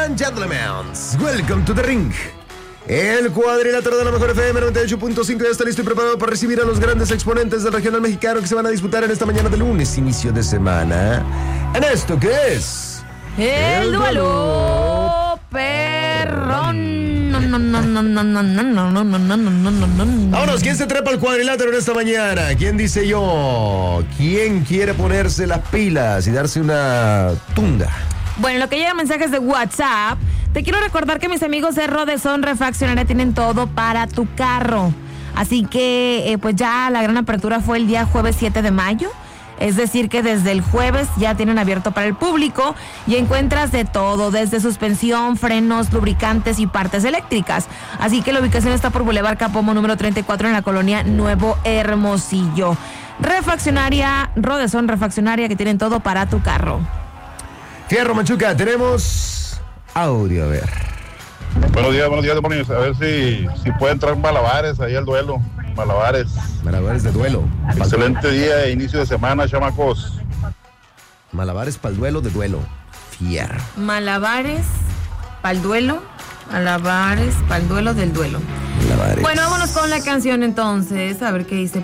and gentlemen, welcome to the ring. El cuadrilátero de la mejor FM 98.5 ya está listo y preparado para recibir a los grandes exponentes del regional mexicano que se van a disputar en esta mañana de lunes, inicio de semana. En esto que es... El duelo perrón. Vámonos, ¿quién se trepa al cuadrilátero en esta mañana? ¿Quién dice yo? ¿Quién quiere ponerse las pilas y darse una tunda? Bueno, lo que llega mensajes de WhatsApp, te quiero recordar que mis amigos de Rodezón Refaccionaria tienen todo para tu carro. Así que, pues ya la gran apertura fue el día jueves 7 de mayo. Es decir que desde el jueves ya tienen abierto para el público y encuentras de todo, desde suspensión, frenos, lubricantes y partes eléctricas. Así que la ubicación está por Boulevard Capomo número 34 en la colonia Nuevo Hermosillo. Refaccionaria, Rodezón Refaccionaria, que tienen todo para tu carro. Fierro, Machuca, tenemos audio, a ver. Buenos días, demonios. A ver si puede entrar Malabares ahí al duelo. Malabares de duelo. Excelente día de inicio de semana, chamacos. Malabares para el duelo de duelo. Fierro. Malabares para el duelo. Malabares para el duelo del duelo. Malabares. Bueno, vámonos con la canción entonces. A ver qué dice